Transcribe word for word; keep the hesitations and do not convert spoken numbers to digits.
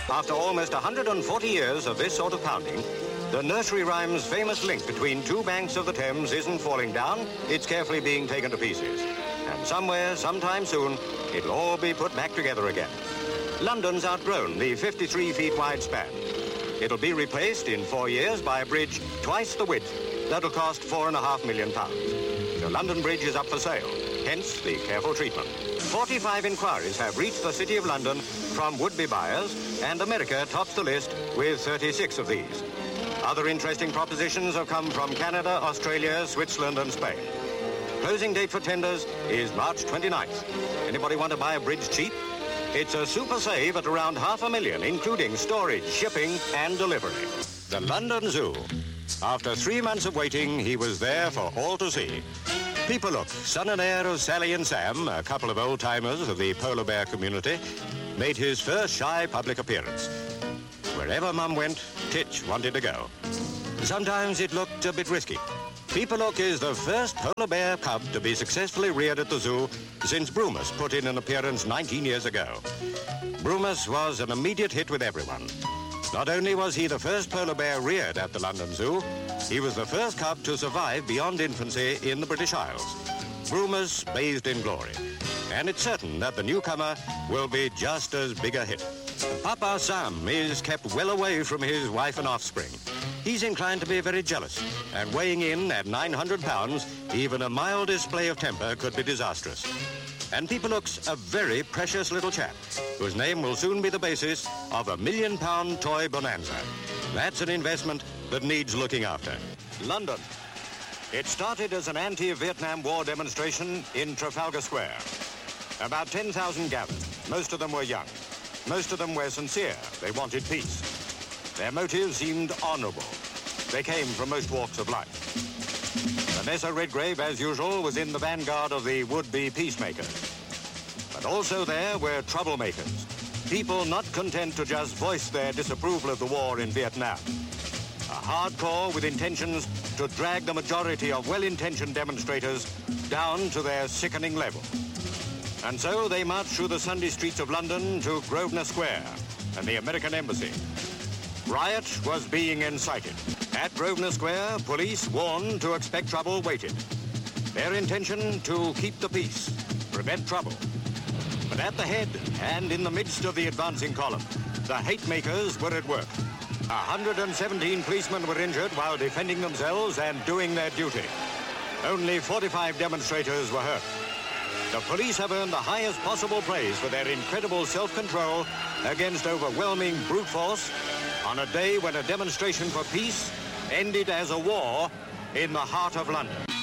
After almost one hundred forty years of this sort of pounding, the nursery rhyme's famous link between two banks of the Thames isn't falling down, it's carefully being taken to pieces. And somewhere, sometime soon, it'll all be put back together again. London's outgrown the fifty-three feet wide span. It'll be replaced in four years by a bridge twice the width that'll cost four and a half million pounds. The London Bridge is up for sale, hence the careful treatment. forty-five inquiries have reached the City of London from would-be buyers, and America tops the list with thirty-six of these. Other interesting propositions have come from Canada, Australia, Switzerland and Spain. Closing date for tenders is March twenty-ninth. Anybody want to buy a bridge cheap? It's a super save at around half a million, including storage, shipping and delivery. The London Zoo. After three months of waiting, he was there for all to see. People Look, son and heir of Sally and Sam, a couple of old-timers of the polar bear community, made his first shy public appearance. Wherever Mum went, Titch wanted to go. Sometimes it looked a bit risky. People Look is the first polar bear cub to be successfully reared at the zoo since Brumus put in an appearance nineteen years ago. Brumus was an immediate hit with everyone. Not only was he the first polar bear reared at the London Zoo, he was the first cub to survive beyond infancy in the British Isles. Brumus bathed in glory, and it's certain that the newcomer will be just as big a hit. Papa Sam is kept well away from his wife and offspring. He's inclined to be very jealous, and weighing in at nine hundred pounds, even a mild display of temper could be disastrous. And People Look's a very precious little chap, whose name will soon be the basis of a million-pound toy bonanza. That's an investment that needs looking after. London. It started as an anti-Vietnam War demonstration in Trafalgar Square. About ten thousand gathered. Most of them were young. Most of them were sincere. They wanted peace. Their motives seemed honourable. They came from most walks of life. Vanessa Redgrave, as usual, was in the vanguard of the would-be peacemakers. But also there were troublemakers. People not content to just voice their disapproval of the war in Vietnam. A hardcore with intentions to drag the majority of well-intentioned demonstrators down to their sickening level. And so they marched through the Sunday streets of London to Grosvenor Square and the American Embassy. Riot was being incited. At Grosvenor Square, police warned to expect trouble waited. Their intention to keep the peace, prevent trouble. But at the head and in the midst of the advancing column, the hate makers were at work. one hundred seventeen policemen were injured while defending themselves and doing their duty. Only forty-five demonstrators were hurt. The police have earned the highest possible praise for their incredible self-control against overwhelming brute force on a day when a demonstration for peace ended as a war in the heart of London.